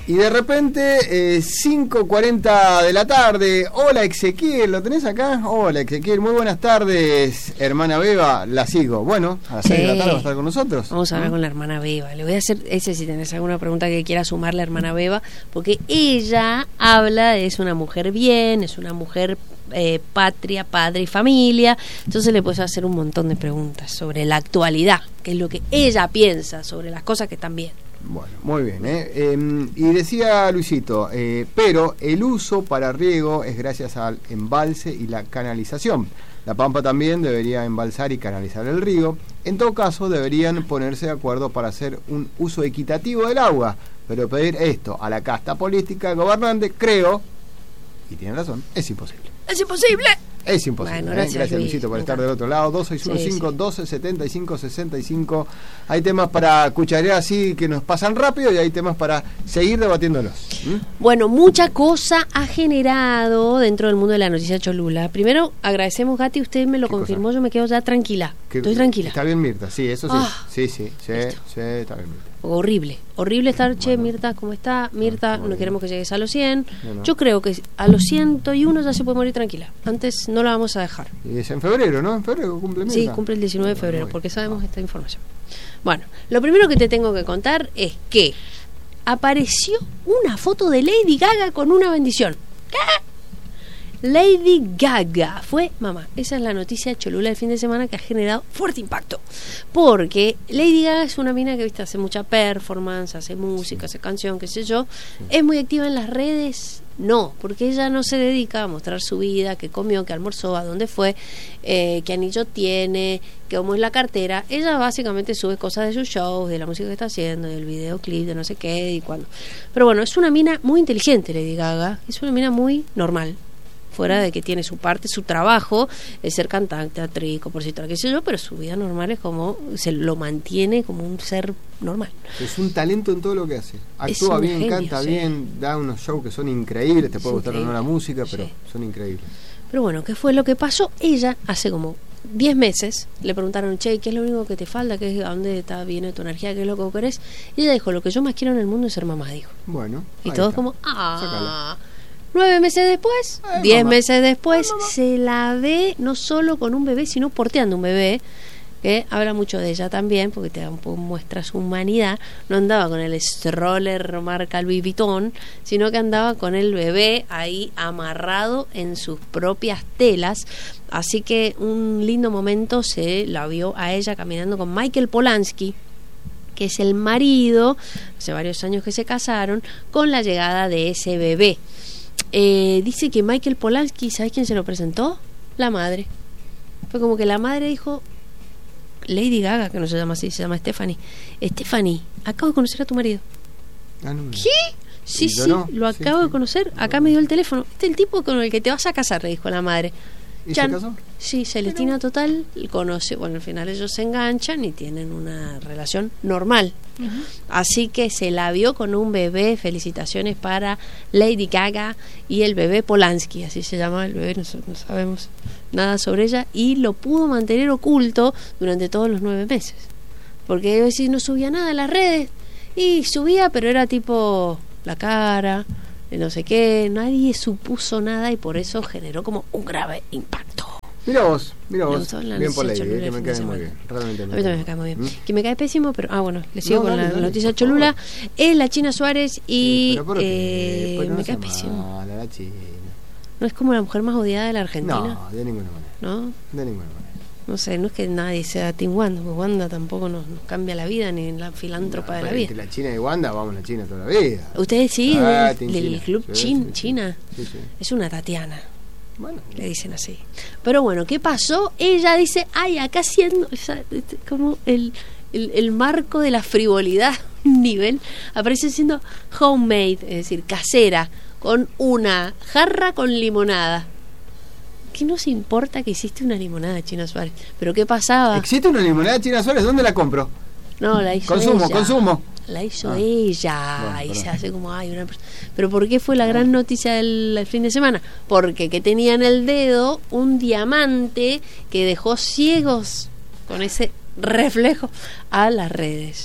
Y de repente, 5:40 de la tarde. Hola Ezequiel, ¿lo tenés acá? Hola Ezequiel, muy buenas tardes, hermana Beba, la sigo. Bueno, a las 6 de la tarde va a estar con nosotros. Vamos a hablar con la hermana Beba. Le voy a hacer, si tenés alguna pregunta que quiera sumar la hermana Beba, porque ella habla, es una mujer bien, es una mujer patria, padre y familia. Entonces le puedes hacer un montón de preguntas sobre la actualidad, que es lo que ella piensa sobre las cosas que están bien. Bueno, muy bien. Y decía Luisito, pero el uso para riego es gracias al embalse y la canalización. La Pampa también debería embalsar y canalizar el río. En todo caso, deberían ponerse de acuerdo para hacer un uso equitativo del agua. Pero pedir esto a la casta política gobernante, creo, y tiene razón, es imposible. ¡Es imposible! Es imposible. Bueno, gracias Luisito, por estar del otro lado. 2615-1275-65. Hay temas para cucharear así que nos pasan rápido y hay temas para seguir debatiéndolos. Bueno, mucha cosa ha generado dentro del mundo de la noticia Cholula. Primero, agradecemos, Gati, usted me lo confirmó, yo me quedo ya tranquila. Estoy tranquila. Está bien, Mirta, sí, eso sí. Sí, está bien, Mirta. Horrible estar, che, Mirta, ¿cómo está? Mirta, no queremos que llegues a los 100. No. Yo creo que a los 101 ya se puede morir tranquila. Antes no la vamos a dejar. Y es en febrero, ¿no? En febrero cumple Mirta. Sí, cumple el 19 de febrero, porque sabemos esta información. Bueno, lo primero que te tengo que contar es que apareció una foto de Lady Gaga con una bendición. ¿Qué? Lady Gaga fue mamá. Esa es la noticia Cholula del fin de semana que ha generado fuerte impacto. Porque Lady Gaga es una mina que, viste, hace mucha performance, hace música, hace canción, qué sé yo. ¿Es muy activa en las redes? No, porque ella no se dedica a mostrar su vida, qué comió, qué almorzó, a dónde fue, qué anillo tiene, cómo es la cartera. Ella básicamente sube cosas de sus shows, de la música que está haciendo, del videoclip, de no sé qué y cuándo. Pero bueno, es una mina muy inteligente, Lady Gaga. Es una mina muy normal. Fuera de que tiene su parte, su trabajo es ser cantante, actriz, compositora, qué sé yo, pero su vida normal es como, se lo mantiene como un ser normal. Es un talento en todo lo que hace. Actúa bien, genio, canta bien, da unos shows que son increíbles, te puede gustar o no la música, pero son increíbles. Pero bueno, ¿qué fue lo que pasó? Ella hace como 10 meses le preguntaron, che, ¿qué es lo único que te falta? ¿Qué es, ¿a dónde viene tu energía? ¿Qué es lo que querés? Y ella dijo, lo que yo más quiero en el mundo es ser mamá, dijo. Bueno. Y todos como, Sácala. 9 meses después, 10 meses después, se la ve no solo con un bebé, sino porteando un bebé, que habla mucho de ella también, porque te da un poco, muestra su humanidad. No andaba con el stroller marca Louis Vuitton, sino que andaba con el bebé ahí amarrado en sus propias telas. Así que un lindo momento se la vio a ella caminando con Michael Polanski, que es el marido, hace varios años que se casaron, con la llegada de ese bebé. Dice que Michael Polanski, ¿sabes quién se lo presentó? La madre. Fue como que la madre dijo, Lady Gaga, que no se llama así, se llama Stephanie, acabo de conocer a tu marido. ¿Qué? Sí, lo acabo de conocer, acá me dio el teléfono. Este es el tipo con el que te vas a casar, le dijo la madre. ¿Y se casó? Sí, Celestina total, conoce, bueno, al final ellos se enganchan y tienen una relación normal. Así que se la vio con un bebé. Felicitaciones para Lady Gaga y el bebé Polanski, así se llama el bebé, no sabemos nada sobre ella, y lo pudo mantener oculto durante todos los 9 meses, porque a veces no subía nada a las redes, y subía, pero era tipo la cara, no sé qué, nadie supuso nada y por eso generó como un grave impacto. Mira vos, bien por Lady, que me cae muy bien, realmente a mí también me cae muy bien. Que me cae pésimo, pero bueno, le sigo con la noticia Cholula. Es la China Suárez y me cae pésimo. La China. ¿No es como la mujer más odiada de la Argentina? No, de ninguna manera. ¿No? De ninguna manera. No sé, no es que nadie sea Team Wanda, porque Wanda tampoco nos cambia la vida, ni la filántropa de la vida. La China y Wanda, vamos a la China toda la vida. Ustedes sí, del club China. Sí. Es una Tatiana. Bueno, le dicen así. Pero bueno, ¿qué pasó? Ella dice, acá siendo como el marco de la frivolidad nivel, aparece siendo homemade, es decir, casera, con una jarra con limonada. ¿Qué nos importa que hiciste una limonada China Suárez? ¿Pero qué pasaba? ¿Existe una limonada China Suárez? ¿Dónde la compro? No, la hizo ella. Consumo. La hizo ella. Bueno, y se hace como, una persona. ¿Pero por qué fue la gran noticia del fin de semana? Porque que tenía en el dedo un diamante que dejó ciegos con ese reflejo a las redes.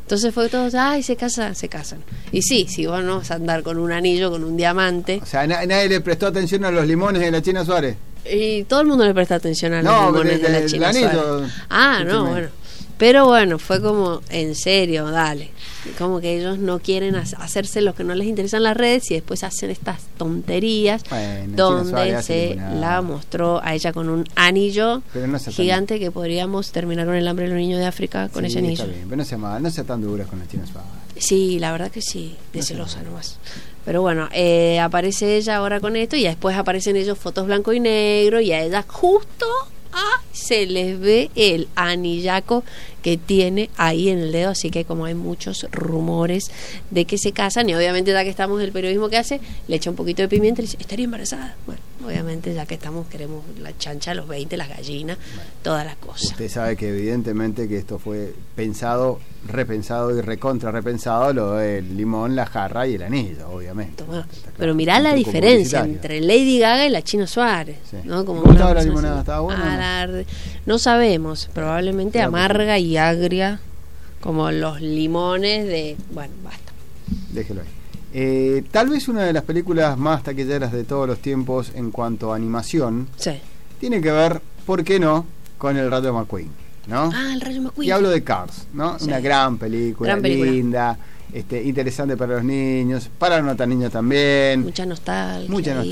Entonces fue todo, ay, se casan. Y sí, si vos no vas a andar con un anillo, con un diamante. O sea, nadie le prestó atención a los limones de la China Suárez. Y todo el mundo le presta atención a los limones de la China Suárez. No, bueno. Pero bueno, fue como, en serio, dale. Como que ellos no quieren hacerse los que no les interesan las redes y después hacen estas tonterías, donde se la mostró a ella con un anillo gigante que podríamos terminar con el hambre de los niños de África con ese anillo. Está bien, pero no sea tan dura con la China Suárez. Sí, la verdad que sí, de celosa nomás. Pero bueno, aparece ella ahora con esto y después aparecen ellos fotos blanco y negro y a ella justo se les ve el anillaco que tiene ahí en el dedo, así que como hay muchos rumores de que se casan, y obviamente ya que estamos en el periodismo que hace, le echa un poquito de pimienta y le dice, estaría embarazada. Bueno, obviamente ya que estamos, queremos la chancha, los 20, las gallinas, todas las cosas. Usted sabe que evidentemente que esto fue pensado, repensado y recontra repensado, lo del limón, la jarra y el anillo, obviamente. Claro. Pero mirá la diferencia entre Lady Gaga y la China Suárez, sí. ¿no? Como ¿Cómo estaba la limonada? ¿Estaba buena? No sabemos, probablemente amarga y agria, como los limones de... Bueno, basta. Déjelo ahí. Tal vez una de las películas más taquilleras de todos los tiempos en cuanto a animación tiene que ver, ¿por qué no?, con el Rayo McQueen, ¿no? El Rayo McQueen. Y hablo de Cars, ¿no? Sí. Una gran película, linda, interesante para los niños, para los no tan niños también. Mucha nostalgia.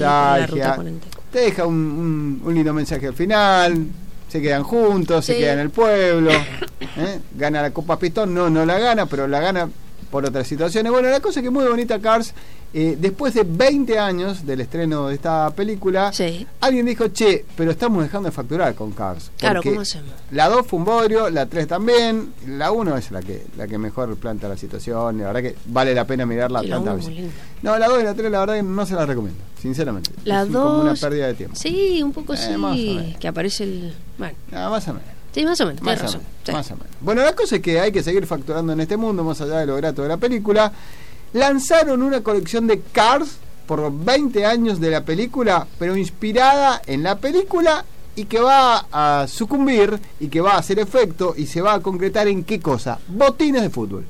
Te deja un lindo mensaje al final. Se quedan juntos, se quedan en el pueblo. Gana la Copa Pistón, no la gana, pero la gana por otras situaciones. Bueno, la cosa es que es muy bonita Cars. Después de 20 años del estreno de esta película, alguien dijo, pero estamos dejando de facturar con Cars. Claro, ¿cómo hacemos? La 2 fue un bodrio, la 3 también, la 1 es la que mejor planta la situación, la verdad que vale la pena mirarla tantas veces. No, la 2 y la 3 la verdad que no se la recomiendo, sinceramente. La 2 como una pérdida de tiempo. Sí, un poco sí, que aparece el... Bueno. Más o menos. Sí, más o menos, tienes razón. Más o menos. Bueno, la cosa es que hay que seguir facturando en este mundo, más allá de lo grato de la película. Lanzaron una colección de Cars por 20 años de la película, pero inspirada en la película y que va a sucumbir y que va a hacer efecto y se va a concretar en ¿qué cosa? Botines de fútbol.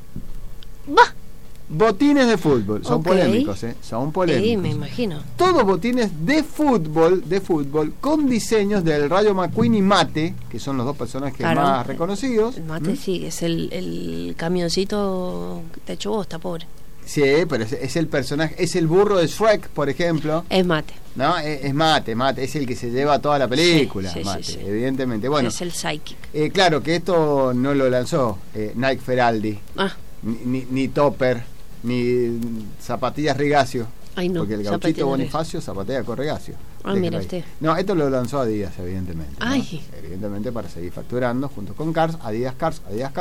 Botines de fútbol, son polémicos, son polémicos. Sí, me imagino. Todos botines de fútbol con diseños del Rayo McQueen y Mate, que son los dos personajes más reconocidos. El Mate sí, es el camioncito que te ha hecho bosta, pobre. Sí, pero es el personaje, es el burro de Shrek, por ejemplo. Es Mate. ¿No? Es Mate, es el que se lleva toda la película, Mate, evidentemente. Bueno, es el psychic. Claro que esto no lo lanzó Nike Feraldi, ni Topper, ni Zapatillas Rigacio. Ay, no, porque el Gauchito Bonifacio zapatea con Rigacio. Mira usted. No, esto lo lanzó Adidas, evidentemente. Ay. ¿No? Evidentemente para seguir facturando junto con Cars, Adidas Cars.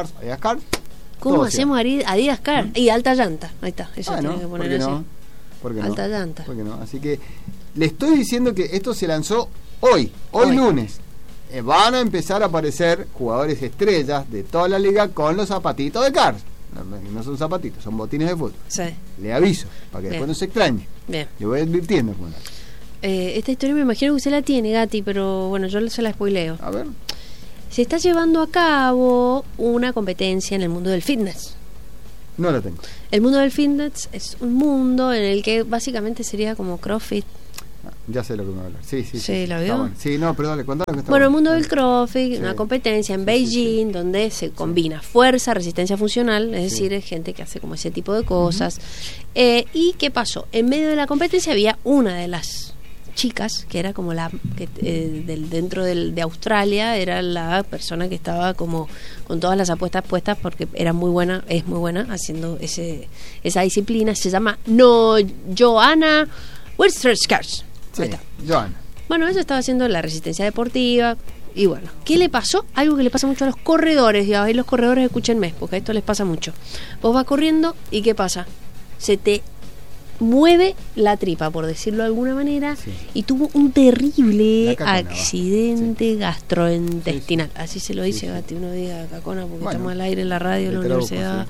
¿Cómo hacemos Adidas Cars? Y alta llanta. Ahí está, eso tiene que poner así. ¿Por qué no? Alta llanta. ¿Por qué no? Así que le estoy diciendo que esto se lanzó hoy lunes. Van a empezar a aparecer jugadores estrellas de toda la liga con los zapatitos de Cars. No son zapatitos, son botines de fútbol. Sí. Le aviso, para que después no se extrañe. Bien. Le voy advirtiendo. Esta historia me imagino que usted la tiene, Gati, pero bueno, yo se la spoileo. A ver. Se está llevando a cabo una competencia en el mundo del fitness. No la tengo. El mundo del fitness es un mundo en el que básicamente sería como CrossFit. Ya sé lo que me va a hablar. Sí, ¿la vio? Bueno. Sí, no, pero dale, contame que está bueno. El mundo del CrossFit, una competencia en Beijing donde se combina fuerza, resistencia funcional, es decir, es gente que hace como ese tipo de cosas. ¿Y qué pasó? En medio de la competencia había una de las chicas que era como dentro de Australia, era la persona que estaba como con todas las apuestas puestas porque era muy buena, es muy buena haciendo esa disciplina. Se llama Joanna Western-Skars. Sí, Joanna. Bueno, ella estaba haciendo la resistencia deportiva. Y bueno, ¿qué le pasó? Algo que le pasa mucho a los corredores. Y ahí los corredores, escúchenme, porque a esto les pasa mucho. Vos vas corriendo y ¿qué pasa? Se te mueve la tripa, por decirlo de alguna manera, y tuvo un terrible accidente gastrointestinal. Así se lo dice, Gati, uno diga cacona porque estamos al aire en la radio de la universidad,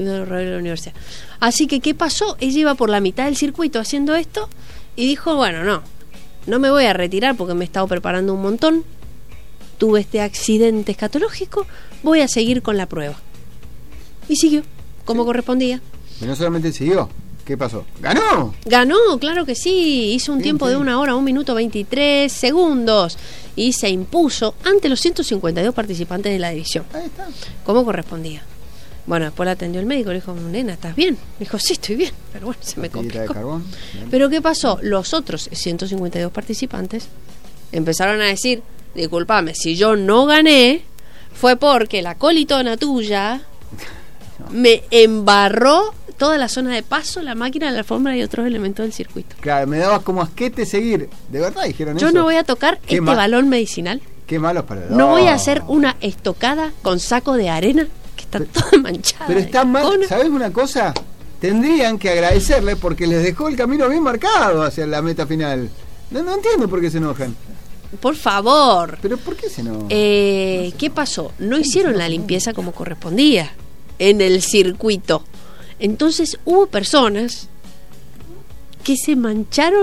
Así que, ¿qué pasó? Ella iba por la mitad del circuito haciendo esto y dijo, bueno, no me voy a retirar porque me he estado preparando un montón, tuve este accidente escatológico, voy a seguir con la prueba. Y siguió. como correspondía. Y no solamente siguió, ¿qué pasó? ¡Ganó! Ganó, claro que sí. Hizo un tiempo de 1 hora, 1 minuto 23 segundos. Y se impuso ante los 152 participantes de la división. Ahí está. Como correspondía. Bueno, después la atendió el médico, le dijo, nena, ¿estás bien? Le dijo, sí, estoy bien, pero bueno, se me complicó. De carbón. Pero ¿qué pasó? Los otros 152 participantes empezaron a decir, discúlpame, si yo no gané, fue porque la colitona tuya me embarró toda la zona de paso, la máquina, la alfombra y otros elementos del circuito. Claro, me dabas como asquete seguir. ¿De verdad dijeron eso? Yo no voy a tocar este balón medicinal. Qué malos para el... No voy a hacer una estocada con saco de arena que está toda manchada. Pero está mal, ¿sabes una cosa? Tendrían que agradecerle porque les dejó el camino bien marcado hacia la meta final. No entiendo por qué se enojan. Por favor. ¿Pero por qué se enojan? ¿Qué pasó? No hicieron la limpieza como correspondía en el circuito. Entonces hubo personas que se mancharon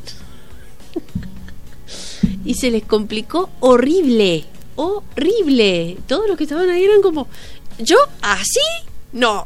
y se les complicó horrible. Todos los que estaban ahí eran como, yo así no.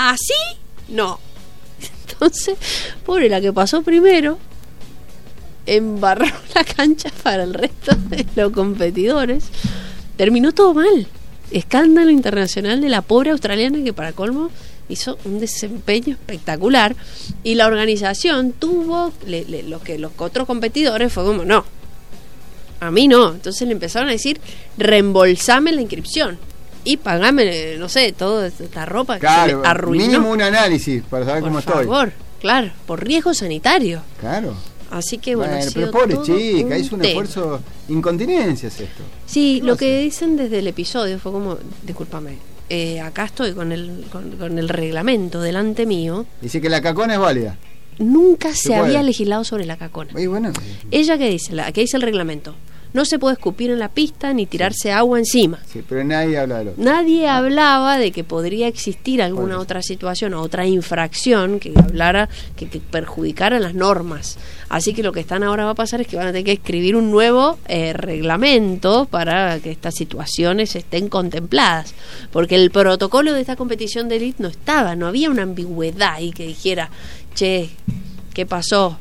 Entonces, pobre la que pasó primero, embarró la cancha para el resto de los competidores. Terminó todo mal. Escándalo internacional de la pobre australiana que, para colmo, hizo un desempeño espectacular. Y la organización tuvo los otros competidores fue como, no, a mí no. Entonces le empezaron a decir, reembolsame la inscripción y pagame, no sé, toda esta ropa, claro, que se me arruinó. Mínimo un análisis para saber cómo estoy. Por favor, claro, por riesgo sanitario. Claro. Así que bueno, pero pobre chica, hizo un esfuerzo. Incontinencia es esto. Sí, lo que dicen desde el episodio fue como, discúlpame, acá estoy con el reglamento delante mío. Dice que la cacona es válida. Nunca se había legislado sobre la cacona. Y bueno, ella que dice, que dice el reglamento, no se puede escupir en la pista ni tirarse agua encima. Sí, pero nadie habla de lo otro. Nadie hablaba de que podría existir alguna otra situación o otra infracción que hablara, que perjudicara las normas. Así que lo que ahora va a pasar es que van a tener que escribir un nuevo reglamento para que estas situaciones estén contempladas. Porque el protocolo de esta competición de élite no había una ambigüedad y que dijera, che, ¿qué pasó?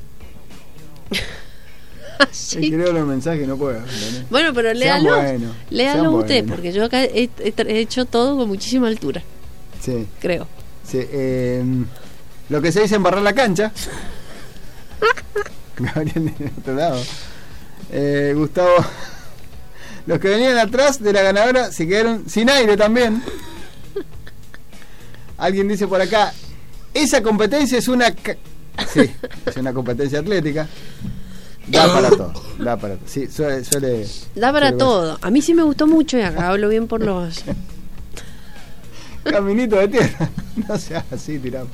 Sí. Creo los mensajes no puedo. Bueno, pero léalo usted, porque yo acá he hecho todo con muchísima altura. Sí. Creo. Sí. Lo que se dice embarrar la cancha. Gabriel de otro lado. Gustavo. Los que venían atrás de la ganadora se quedaron sin aire también. Alguien dice por acá, esa competencia es una... Sí, es una competencia atlética. Da para todo. Sí, suele da para todo. A mí sí me gustó mucho y acá hablo bien por los... Caminito de tierra. No seas así, tiramos.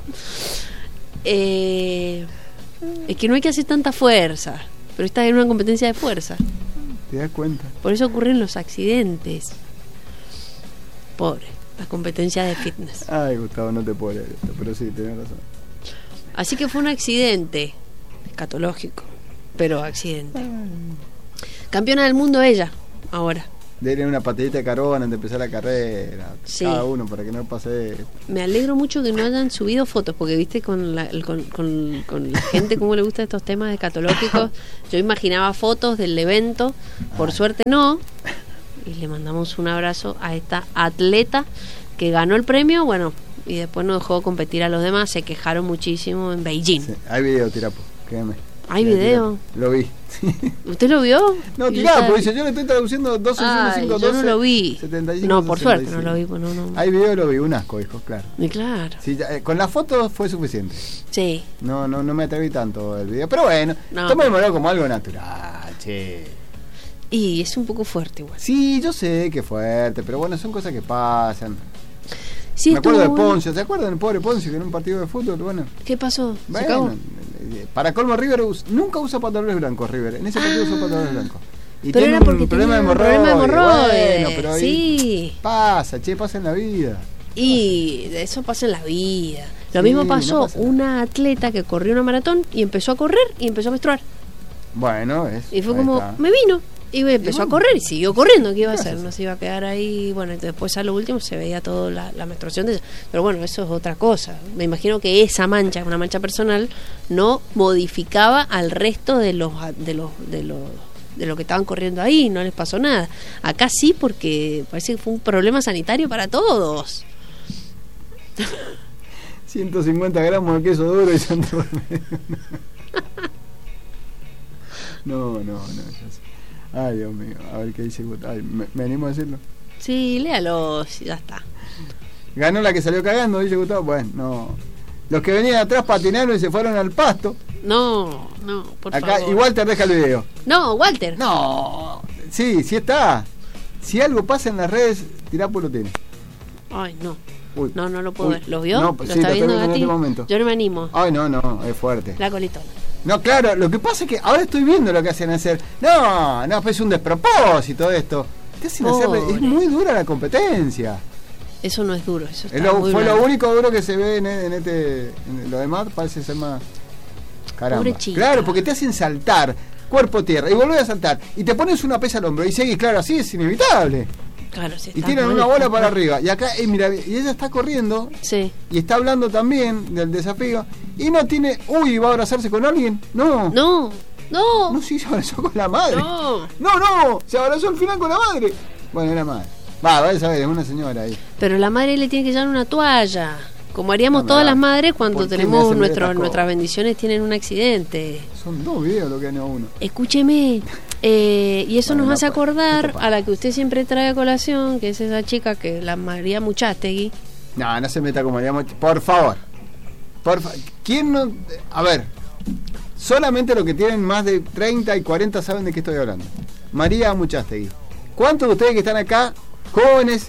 Es que no hay que hacer tanta fuerza. Pero esta es una competencia de fuerza. ¿Te das cuenta? Por eso ocurren los accidentes. Pobre, la competencia de fitness. Ay, Gustavo, no te puedo leer esto, pero sí, tenés razón. Así que fue un accidente escatológico, pero accidente. Campeona del mundo ella, ahora. Denle una patadita de carbón antes de empezar la carrera. Sí. Cada uno para que no pase. Me alegro mucho que no hayan subido fotos, porque viste con la gente cómo le gustan estos temas escatológicos. Yo imaginaba fotos del evento, por suerte no. Y le mandamos un abrazo a esta atleta que ganó el premio, bueno, y después no dejó competir a los demás. Se quejaron muchísimo en Beijing. Sí, hay video, Tirapo, créeme. ¿Hay video? Lo vi. ¿Usted lo vio? No, Tirapo, dice, yo le estoy traduciendo 12.5, 12. Yo no lo vi. 75, no, por 65. suerte no lo vi. Pues no. Hay video, lo vi, un asco, hijo, claro. Y claro. Sí, con las fotos fue suficiente. Sí. No me atreví tanto el video, pero bueno, tomémoslo como algo natural, che. Y es un poco fuerte igual. Sí, yo sé que es fuerte, pero bueno, son cosas que pasan. Sí, me acuerdo de Poncio, ¿se acuerdan del pobre Poncio que en un partido de fútbol? Bueno, ¿qué pasó? ¿Se acabó? Para colmo, River nunca usa pantalones blancos, River. En ese partido usó pantalones blancos. Y pero tiene era porque un problema de hemorroides. Bueno, pero sí. Pasa en la vida. Y eso pasa en la vida. Lo mismo pasó, una atleta que corrió una maratón y empezó a correr y empezó a menstruar. Bueno, y fue como, me vino. Y empezó a correr y siguió corriendo. ¿Qué iba a hacer? No se iba a quedar ahí. Bueno, después a lo último se veía toda la menstruación de ella. Pero bueno, eso es otra cosa. Me imagino que esa mancha, una mancha personal, no modificaba al resto de lo que estaban corriendo ahí. No les pasó nada. Acá sí, porque parece que fue un problema sanitario para todos. 150 gramos de queso duro y santo. No. Ay, Dios mío. A ver qué dice. Ay, ¿me animo a decirlo? Sí, léalo, ya está. Ganó la que salió cagando, dice Gustavo. Bueno, no. Los que venían atrás patinaron y se fueron al pasto. No, por acá, favor. Y Walter deja el video. No, Walter. No. Sí está. Si algo pasa en las redes, Tirapo lo tiene. Ay, no. Uy. No lo puedo ver. ¿Lo vio? No, ¿Lo sí, está lo viendo estoy viendo en Gati? este momento. Yo no me animo. Ay, no, es fuerte. La colitona. No, claro, lo que pasa es que ahora estoy viendo lo que hacen hacer. No, pues es un despropósito esto. ¿Qué hacen hacer? Es muy dura la competencia. Eso no es duro, eso está fue muy lo único duro que se ve en lo demás parece ser más. Caramba. Pobre chica. Claro, porque te hacen saltar, cuerpo tierra, y volvés a saltar, y te pones una pesa al hombro y seguís, claro, así es inevitable. Claro, sí. Y tiran una bola para arriba. Y acá, mira, y ella está corriendo. Sí. Y está hablando también del desafío. Y no tiene. Uy, ¿va a abrazarse con alguien? No. No, sí, se abrazó con la madre. No. Se abrazó al final con la madre. Bueno, era madre. Vaya a saber, es una señora ahí. Pero la madre le tiene que llevar una toalla. Como haríamos todas las madres cuando tenemos nuestras bendiciones, tienen un accidente. Son 2 videos lo que han uno. Escúcheme. Y eso nos hace acordar a la que usted siempre trae a colación, que es esa chica que la María Muchastegui. No se meta con María Muchastegui. Por favor. ¿Quién no? A ver. Solamente los que tienen más de 30 y 40 saben de qué estoy hablando. María Muchastegui. ¿Cuántos de ustedes que están acá, jóvenes,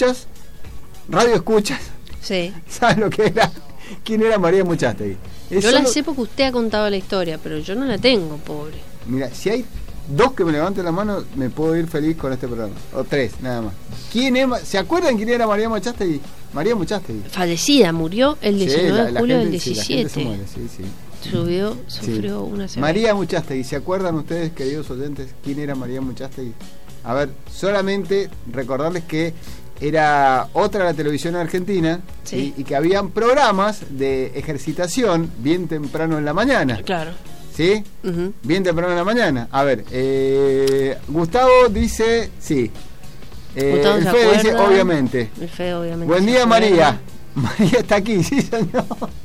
radio escuchas? Sí. ¿Saben lo que era? ¿Quién era María Muchastegui? Yo la sé porque usted ha contado la historia, pero yo no la tengo, pobre. Mira, si hay 2 que me levanten la mano, me puedo ir feliz con este programa. O 3, nada más. ¿Se acuerdan quién era María Muchastegui? María Muchastegui. Fallecida, murió el 19 de julio del 17. Sí, la gente se muere, sí. Sufrió una semana. María Muchastegui, ¿se acuerdan ustedes, queridos oyentes, quién era María Muchastegui? A ver, solamente recordarles que era otra la televisión argentina, sí. y que habían programas de ejercitación bien temprano en la mañana. Claro. ¿Sí? Uh-huh. Bien temprano en la mañana. A ver, Gustavo dice sí. El Fede dice obviamente. El Fede obviamente. Buen día, María. María está aquí, sí, señor.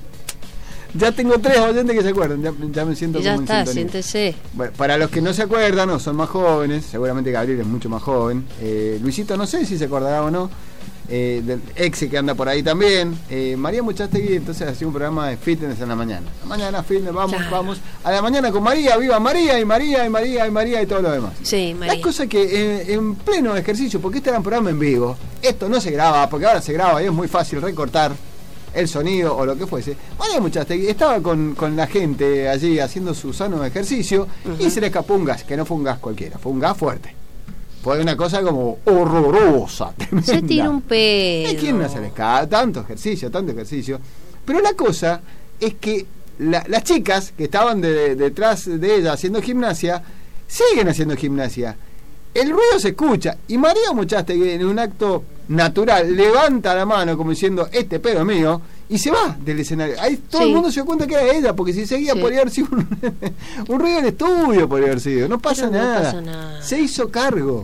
Ya tengo 3 oyentes que se acuerdan, ya me siento y ya como está, en sintonía. siéntese. Bueno, para los que no se acuerdan o son más jóvenes, seguramente Gabriel es mucho más joven. Luisito no sé si se acordará o no, del ex que anda por ahí también. María Muchastegui entonces hacía un programa de fitness en la mañana. Mañana fitness, vamos. A la mañana con María, viva María y María y María y María y todo lo demás. Sí, María. La cosa que en pleno ejercicio, porque este era un programa en vivo, esto no se graba, porque ahora se graba y es muy fácil recortar el sonido o lo que fuese. María Muchastegui estaba con la gente allí haciendo su sano ejercicio, uh-huh. Y se le escapó un gas, que no fue un gas cualquiera, fue un gas fuerte. Fue una cosa como horrorosa, tremenda. Se tiró un pedo. ¿A quién no se le escapa? Tanto ejercicio. Pero la cosa es que las chicas que estaban detrás de ella haciendo gimnasia, siguen haciendo gimnasia. El ruido se escucha y María Muchastegui, en un acto natural, levanta la mano como diciendo este pedo es mío y se va del escenario. Ahí todo el mundo se dio cuenta que era ella, porque si seguía podría haber sido un ruido en estudio, podría haber sido. No pasa nada. Se hizo cargo.